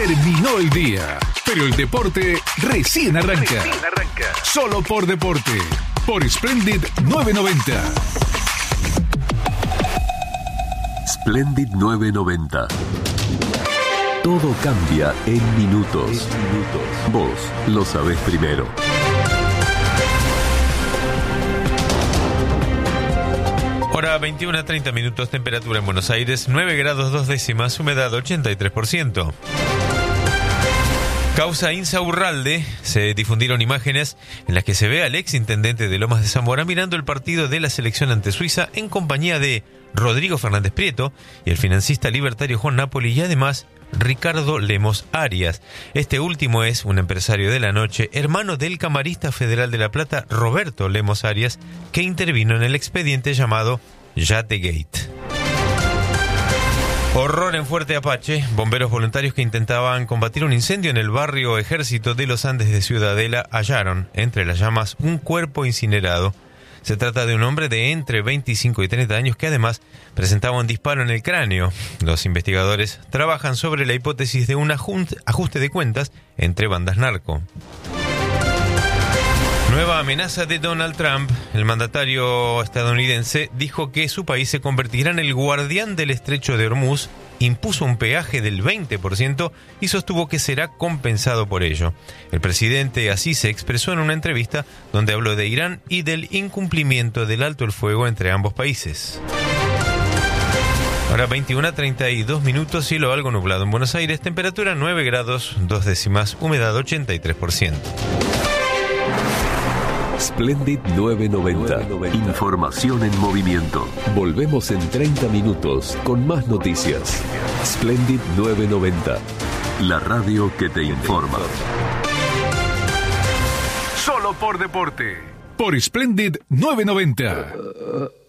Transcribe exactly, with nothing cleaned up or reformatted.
Terminó el día, pero el deporte recién arranca. Recién arranca. Solo por Deporte, por Splendid novecientos noventa. Splendid novecientos noventa. Todo cambia en minutos. En minutos. Vos lo sabés primero. Hora veintiuna a treinta minutos, temperatura en Buenos Aires, nueve grados dos décimas, humedad ochenta y tres por ciento. Causa Insaurralde. Se difundieron imágenes en las que se ve al ex intendente de Lomas de Zamora mirando el partido de la selección ante Suiza en compañía de Rodrigo Fernández Prieto y el financista libertario Juan Napoli y además Ricardo Lemos Arias. Este último es un empresario de la noche, hermano del camarista federal de La Plata Roberto Lemos Arias, que intervino en el expediente llamado Yategate. Horror en Fuerte Apache. Bomberos voluntarios que intentaban combatir un incendio en el barrio Ejército de los Andes de Ciudadela hallaron entre las llamas un cuerpo incinerado. Se trata de un hombre de entre veinticinco y treinta años que además presentaba un disparo en el cráneo. Los investigadores trabajan sobre la hipótesis de un ajuste de cuentas entre bandas narco. Nueva amenaza de Donald Trump. El mandatario estadounidense dijo que su país se convertirá en el guardián del estrecho de Hormuz, impuso un peaje del veinte por ciento y sostuvo que será compensado por ello. El presidente así se expresó en una entrevista donde habló de Irán y del incumplimiento del alto el fuego entre ambos países. Ahora veintiuna a treinta y dos minutos, cielo algo nublado en Buenos Aires, temperatura nueve grados dos décimas, humedad ochenta y tres por ciento. Splendid novecientos noventa. Información en movimiento. Volvemos en treinta minutos con más noticias. Splendid novecientos noventa. La radio que te informa. Solo por Deporte, por Splendid novecientos noventa.